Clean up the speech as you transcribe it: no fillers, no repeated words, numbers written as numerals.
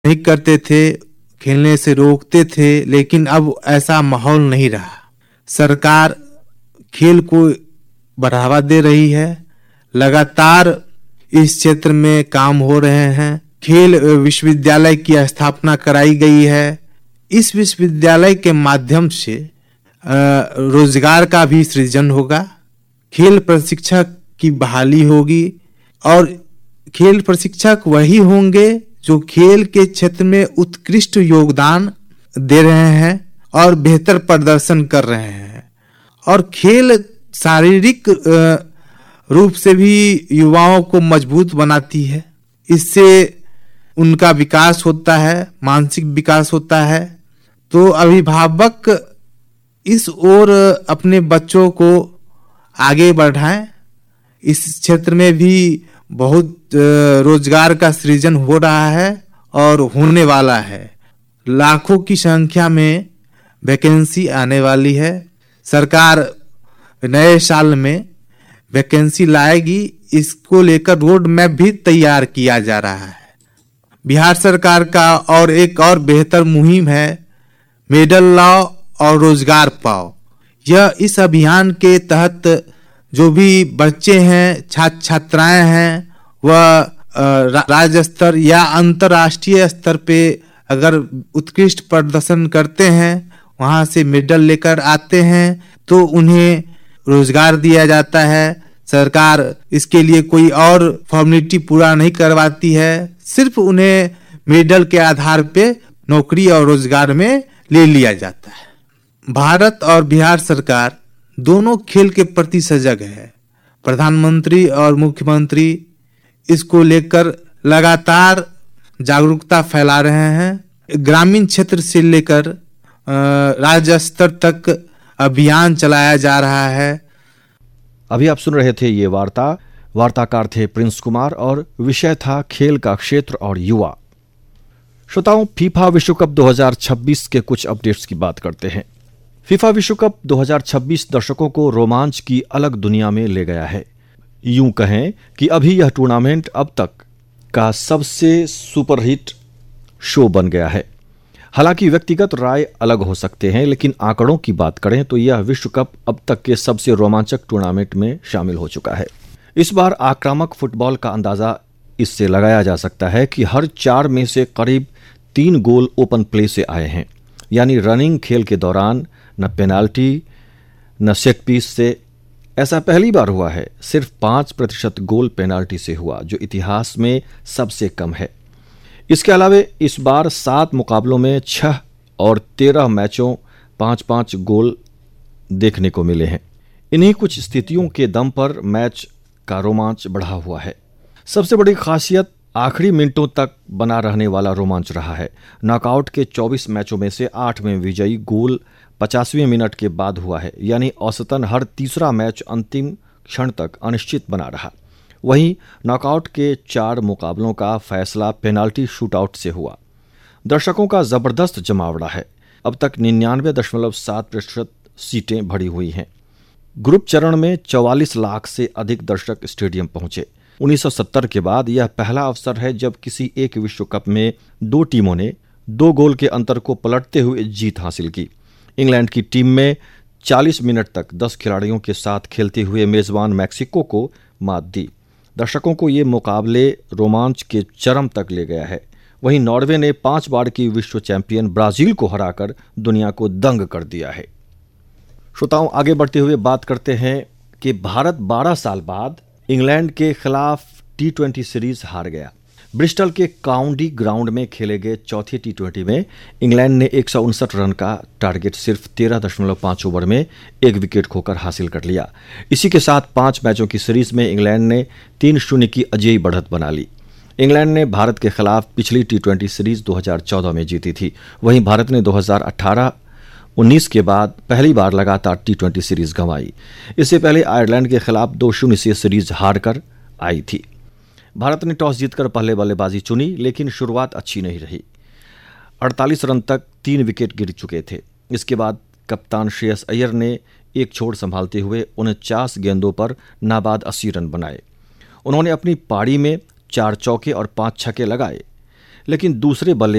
नहीं करते थे, खेलने से रोकते थे, लेकिन अब ऐसा माहौल नहीं रहा। सरकार खेल को बढ़ावा दे रही है, लगातार इस क्षेत्र में काम हो रहे हैं। खेल विश्वविद्यालय की स्थापना कराई गई है। इस विश्वविद्यालय के माध्यम से रोजगार का भी सृजन होगा, खेल प्रशिक्षक की बहाली होगी और खेल प्रशिक्षक वही होंगे जो खेल के क्षेत्र में उत्कृष्ट योगदान दे रहे हैं और बेहतर प्रदर्शन कर रहे हैं। और खेल शारीरिक रूप से भी युवाओं को मजबूत बनाती है, इससे उनका विकास होता है, मानसिक विकास होता है। तो अभिभावक इस ओर अपने बच्चों को आगे बढ़ाएं। इस क्षेत्र में भी बहुत रोजगार का सृजन हो रहा है और होने वाला है। लाखों की संख्या में वैकेंसी आने वाली है। सरकार नए साल में वैकेंसी लाएगी, इसको लेकर रोड मैप भी तैयार किया जा रहा है। बिहार सरकार का और एक और बेहतर मुहिम है मेडल लाओ और रोजगार पाओ। यह इस अभियान के तहत जो भी बच्चे हैं, छात्र छात्राएं हैं, वह राज्य स्तर या अंतर्राष्ट्रीय स्तर पे अगर उत्कृष्ट प्रदर्शन करते हैं, वहां से मेडल लेकर आते हैं तो उन्हें रोजगार दिया जाता है। सरकार इसके लिए कोई और फॉर्मेलिटी पूरा नहीं करवाती है, सिर्फ उन्हें मेडल के आधार पे नौकरी और रोजगार में ले लिया जाता है। भारत और बिहार सरकार दोनों खेल के प्रति सजग है। प्रधानमंत्री और मुख्यमंत्री इसको लेकर लगातार जागरूकता फैला रहे हैं। ग्रामीण क्षेत्र से लेकर राज्य स्तर तक अभियान चलाया जा रहा है। अभी आप सुन रहे थे ये वार्ताकार थे प्रिंस कुमार और विषय था खेल का क्षेत्र और युवा। श्रोताओं, फीफा विश्व कप 2026 के कुछ अपडेट्स की बात करते हैं। फीफा विश्व कप 2026 दर्शकों को रोमांच की अलग दुनिया में ले गया है। यूं कहें कि अभी यह टूर्नामेंट अब तक का सबसे सुपरहिट शो बन गया है। हालांकि व्यक्तिगत राय अलग हो सकते हैं, लेकिन आंकड़ों की बात करें तो यह विश्व कप अब तक के सबसे रोमांचक टूर्नामेंट में शामिल हो चुका है। इस बार आक्रामक फुटबॉल का अंदाजा इससे लगाया जा सकता है कि हर 4 में से करीब 3 गोल ओपन प्ले से आए हैं, यानी रनिंग खेल के दौरान न पेनाल्टी न सेट पीस से। ऐसा पहली बार हुआ है। सिर्फ 5% गोल पेनाल्टी से हुआ, जो इतिहास में सबसे कम है। इसके अलावा इस बार 7 मुकाबलों में 6 और 13 मैचों 5-5 गोल देखने को मिले हैं। इन्हीं कुछ स्थितियों के दम पर मैच का रोमांच बढ़ा हुआ है। सबसे बड़ी खासियत आखिरी मिनटों तक बना रहने वाला रोमांच रहा है। नॉकआउट के 24 मैचों में से 8 में विजयी गोल 50वें मिनट के बाद हुआ है, यानी औसतन हर तीसरा मैच अंतिम क्षण तक अनिश्चित बना रहा। वहीं नॉकआउट के 4 मुकाबलों का फैसला पेनाल्टी शूटआउट से हुआ। दर्शकों का जबरदस्त जमावड़ा है। अब तक 99.7% सीटें भरी हुई हैं। ग्रुप चरण में 44 लाख से अधिक दर्शक स्टेडियम पहुंचे। 1970 के बाद यह पहला अवसर है जब किसी एक विश्व कप में 2 टीमों ने 2 गोल के अंतर को पलटते हुए जीत हासिल की। इंग्लैंड की टीम में 40 मिनट तक 10 खिलाड़ियों के साथ खेलते हुए मेजबान मैक्सिको को मात दी। दर्शकों को ये मुकाबले रोमांच के चरम तक ले गया है। वहीं नॉर्वे ने 5 बार की विश्व चैंपियन ब्राजील को हराकर दुनिया को दंग कर दिया है। श्रोताओं, आगे बढ़ते हुए बात करते हैं कि भारत 12 साल बाद इंग्लैंड के खिलाफ T20 सीरीज हार गया। ब्रिस्टल के काउंटी ग्राउंड में खेले गए चौथे T20 में इंग्लैंड ने 159 रन का टारगेट सिर्फ 13.5 ओवर में 1 विकेट खोकर हासिल कर लिया। इसी के साथ 5 मैचों की सीरीज में इंग्लैंड ने 3-0 की अजेय बढ़त बना ली। इंग्लैंड ने भारत के खिलाफ पिछली T20 सीरीज 2014 में जीती थी। वहीं भारत ने 2018-19 के बाद पहली बार लगातार T20 सीरीज गंवाई। इससे पहले आयरलैंड के खिलाफ 2-0 से सीरीज हारकर आई थी। भारत ने टॉस जीतकर पहले बल्लेबाजी चुनी, लेकिन शुरुआत अच्छी नहीं रही। 48 रन तक 3 विकेट गिर चुके थे। इसके बाद कप्तान श्रेयस अय्यर ने एक छोड़ संभालते हुए 49 गेंदों पर नाबाद 80 रन बनाए। उन्होंने अपनी पारी में 4 चौके और 5 छक्के लगाए, लेकिन दूसरे बल्ले